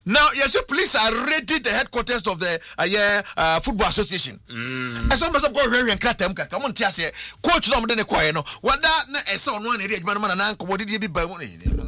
Now, yes, police are raiding the headquarters of the football association. As some person go very and cut them. Come on, Tia say, coach, no, then acquire no. What that I saw one area, man, and uncle, what did you be by money?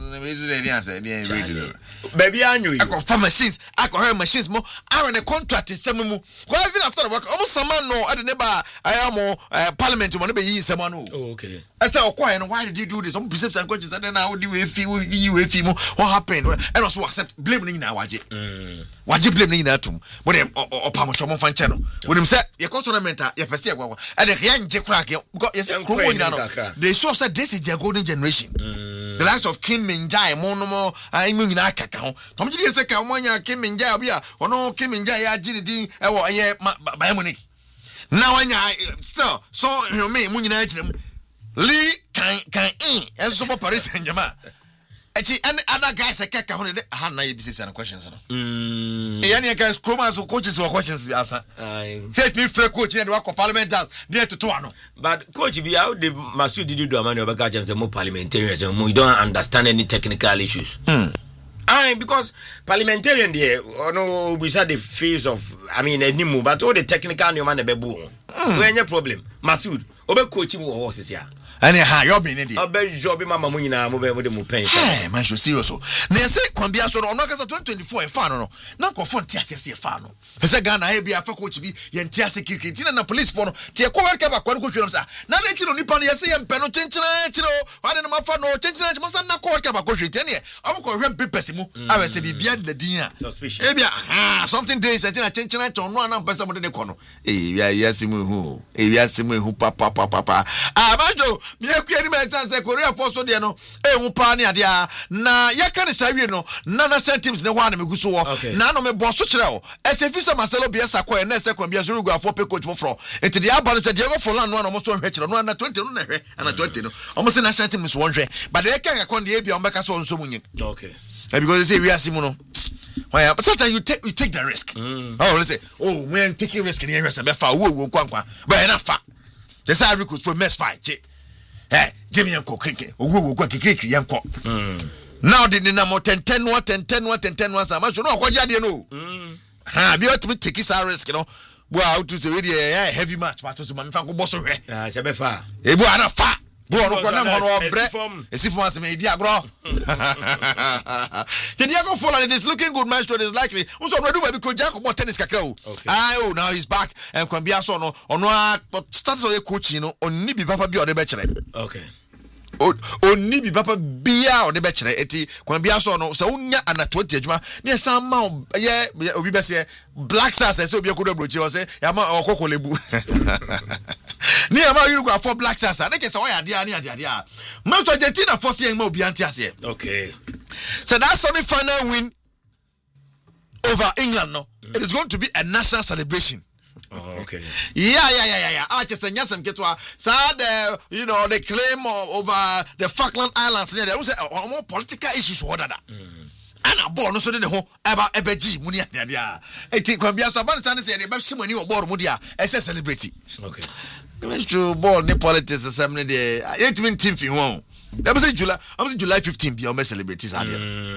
Baby, I knew you. I got for machines, I got her machines more. I run a contract in some more. Well, even after the work, almost some man no, I didn't I am more parliament to want to be someone. Okay. I said, okay, and why did you do this? Some perception questions, and then how do you feel what happened? And also accept blaming now. Waji blame na atum but opamochomo fan channel when him say your tournament your first year and the young jekra because yes they show said this is their golden generation the likes of Kim Min-jae monomo imu na kaka ho tom ji say ka omanya Kim Min-jae bia ono Kim Min-jae ya gini din e wo ye Bayern now anya still so me mu nyina agirem Lee can enso for Paris Saint-Germain. And other guys I can't count it. I have some questions. Any guys, coaches or questions be answered. Take me for coach and work of parliament there to Toano. But coach, be out the Masu did you do a man of a guardians and more parliamentarians and we don't understand any technical issues. Because parliamentarian there, no, we said the phase of, a new move, but all the technical new man a baboon. When your problem, Masood, over coaching horses here. Anyhow, you're being idiot. I bet you'll be Mamma Munina, move with the pain. Hey, man, should see also. Nancy, Quambia, so on August 2024, a fan, not for fun, Tiasia Fano. As a gun, I be a coach be Yantiasi Kikin and a police for Tiaco Kaba, one coach. Now, let's you Nippon, Yassi and Peno Chinchino, I don't know if I know Chinchina, must not call Kaba coach. I'm going to remember Pessimu. I will say, be beyond the dinner. Something days, I think I change it on one and person in the corner. Yasimu, Yasimu, Papa. Majo. Me kweri me say Korea force so de no hu pa ne ade a na yaka ne sawie no na national teams ne ho ana me guso wo na no me boso kire wo esefisa Marcelo Bielsa ko na se kwambia zuru gwa for pe coach for enti de aba no se Diego Forlan no mo so hwe kire no na 20 no na hwe ana 20 no o mo se national teams won hwe but they can akon de bia o mbeka so nso munye okay because they say we are simu why but sometimes you take the risk let's say when taking risk in here say be fa wo kwankwa but enough fa the side recruit for mess fight Jimmy Yanko Kiki, who go Kiki Yanko. Now the number 10 once a match. You know what you know? Be able to take his risk, you know. Well, to say really a heavy match, but to my uncle Bosso. Sabefa. A boy, a fat. As if once made Diagro. The Diago Fallen is looking good, Maestro is likely. Also, do because Jacob bought tennis cacao. Now he's back and can be a son on what starts a coach, you know, on Nibi Papa be on the bachelor. Okay. On Nibi Papa be out on the bachelor, eti, can be a son of Sonia and a 20 near some mount, we best say Black Stars, and so be a good approach, you say, Yama or Coco Lebu. Near my you got 4 Black Stars. I think it's why idea. Most Argentina for seeing more Biantias. Okay. So that semi-final win over England, no? It is going to be a national celebration. Oh, okay. Yeah. I just said yes, and get to sad, you know, the claim over the Falkland Islands. There was more political issues. What are that? And a born so the whole about Ebeji Munia. I think when we are so bad, say the best money or board Mudia as a celebrity. Okay. To ball the politics assembly there. 18 team fi won. That was July 15 be our celebrities are there.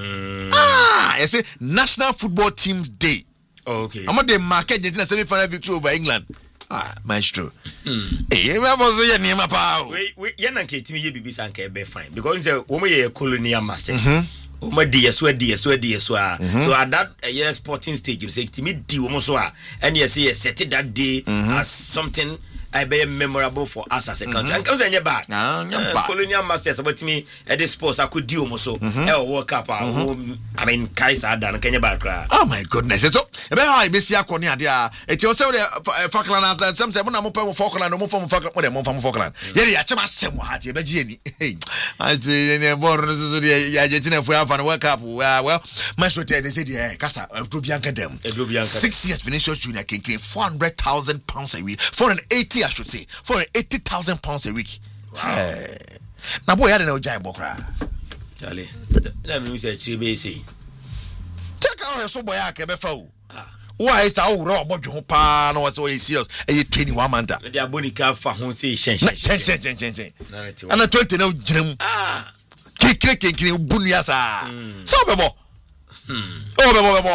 I say National Football Teams Day. Okay. I'm on the market Argentina semi-final victory over England. Maestro. Eh, we was here near my power. We na ke team ye bibi sanke be fine because say we me colonial masters. Oma so at that sporting stage you say team di omo so a and you say set it that day as something I be memorable for us as a country. And cause any bad. Colonial masters about me at this sports I could do almost so. Work up. I mean, Kaiser done Kenya bad cry. Oh my goodness! So about how I be see a corner there. It's also the Falkland Islands. Some say when I'm from Falkland, no more from Falkland. More from Falkland. Yeah, I'm a same what you be Jenny. I say born so the Argentina if we have work up. Well, my sweet they say yeah, Casa Dubianca them. 6 years Vinicius Junior can claim £400,000 a week. 480. I should say £480,000 a week. Wow. Now boy, I don't know Jai Bokra. Charlie, let me say Chibesi. Take out so boy I can be found. Why is that all raw about your pan or so serious? A 21 month. They are bonica for who say change. And a 20 no Jim. Kick Bunyasa. So Oh,